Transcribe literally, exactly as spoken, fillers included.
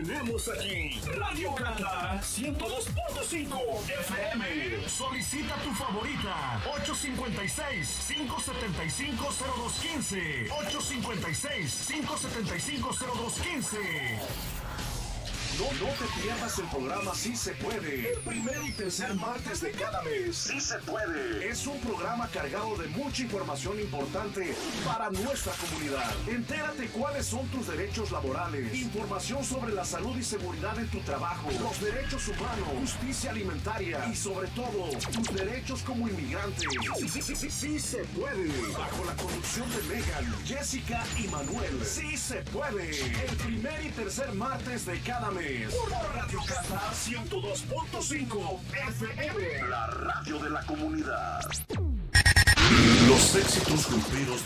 tenemos aquí Radio Cata ciento dos punto cinco F M. Solicita tu favorita ocho cinco seis, cinco siete cinco, cero dos uno cinco ocho cinco seis, cinco siete cinco, cero dos uno cinco. No, no te pierdas el programa Sí Se Puede, el primer y tercer martes de cada mes. Sí Se Puede. Es un programa cargado de mucha información importante para nuestra comunidad. Entérate cuáles son tus derechos laborales, información sobre la salud y seguridad en tu trabajo, los derechos humanos, justicia alimentaria y sobre todo, tus derechos como inmigrante. Sí, sí, sí, sí, sí se puede. Bajo la conducción de Megan, Jessica y Manuel. Sí Se Puede. El primer y tercer martes de cada mes. Por Radio Cata ciento dos punto cinco F M, la radio de la comunidad. Los éxitos gruperos